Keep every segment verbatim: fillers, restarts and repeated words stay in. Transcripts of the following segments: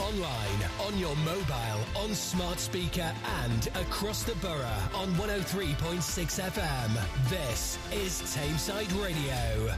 online, on your mobile, on smart speaker and across the borough on one oh three point six F M. This is Tameside Radio.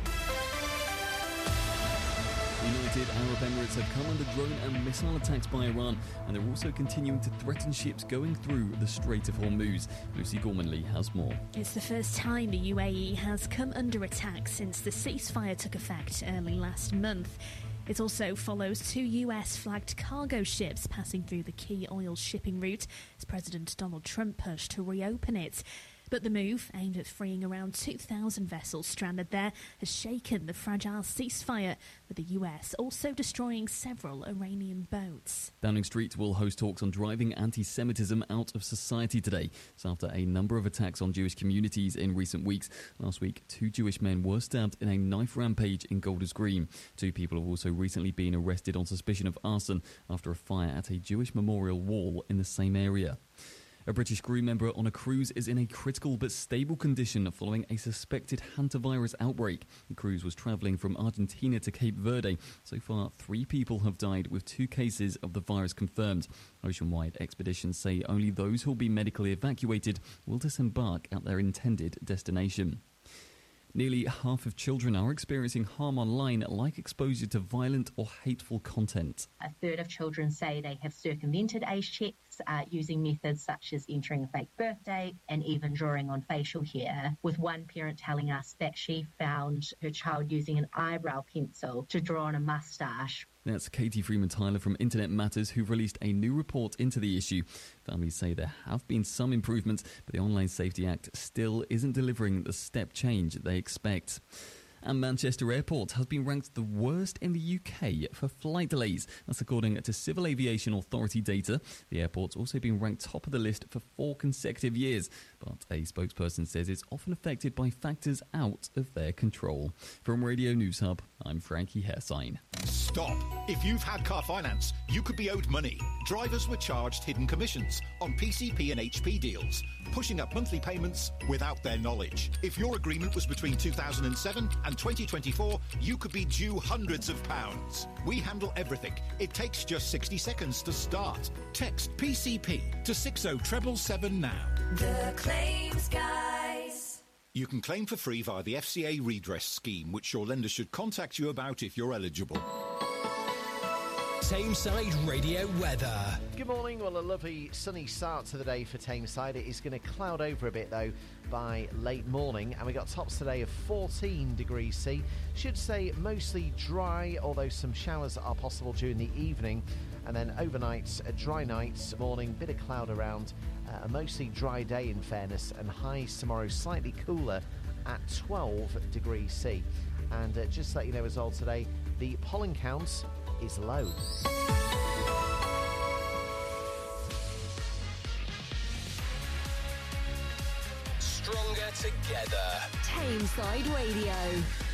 United Arab Emirates have come under drone and missile attacks by Iran, and they're also continuing to threaten ships going through the Strait of Hormuz. Lucy Gormanley has more. It's the first time the U A E has come under attack since the ceasefire took effect early last month. It also follows two U S-flagged cargo ships passing through the key oil shipping route as President Donald Trump pushed to reopen it. But the move, aimed at freeing around two thousand vessels stranded there, has shaken the fragile ceasefire, with the U S also destroying several Iranian boats. Downing Street will host talks on driving anti-Semitism out of society today. It's after a number of attacks on Jewish communities in recent weeks. Last week, two Jewish men were stabbed in a knife rampage in Golders Green. Two people have also recently been arrested on suspicion of arson after a fire at a Jewish memorial wall in the same area. A British crew member on a cruise is in a critical but stable condition following a suspected hantavirus outbreak. The cruise was travelling from Argentina to Cape Verde. So far, three people have died, with two cases of the virus confirmed. Ocean-wide expeditions say only those who will be medically evacuated will disembark at their intended destination. Nearly half of children are experiencing harm online, like exposure to violent or hateful content. A third of children say they have circumvented age checks uh, using methods such as entering a fake birthday and even drawing on facial hair, with one parent telling us that she found her child using an eyebrow pencil to draw on a moustache. That's Katie Freeman-Tyler from Internet Matters, who've released a new report into the issue. Families say there have been some improvements, but the Online Safety Act still isn't delivering the step change they expect. And Manchester Airport has been ranked the worst in the U K for flight delays. That's according to Civil Aviation Authority data. The airport's also been ranked top of the list for four consecutive years, but a spokesperson says it's often affected by factors out of their control. From Radio News Hub, I'm Frankie Hairsign. Stop! If you've had car finance, you could be owed money. Drivers were charged hidden commissions on P C P and H P deals, pushing up monthly payments without their knowledge. If your agreement was between two thousand seven and twenty twenty-four, you could be due hundreds of pounds. We handle everything. It takes just sixty seconds to start. Text P C P to six oh seven seven now. The Claims Guys. You can claim for free via the F C A redress scheme, which your lender should contact you about if you're eligible. Tameside Radio weather. Good morning. Well, a lovely sunny start to the day for Tameside. It is going to cloud over a bit, though, by late morning. And we got tops today of fourteen degrees C. Should stay mostly dry, although some showers are possible during the evening. And then overnight, a dry night, morning, bit of cloud around. Uh, a mostly dry day, in fairness. And highs tomorrow slightly cooler at twelve degrees C. And uh, just to let you know as well today, the pollen count is low. Stronger together. Tameside Radio.